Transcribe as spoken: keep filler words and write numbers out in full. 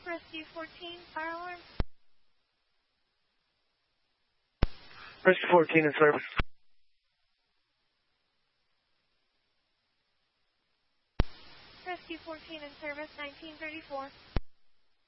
Rescue fourteen, fire alarm. Rescue fourteen in service. Rescue fourteen in service, nineteen thirty-four.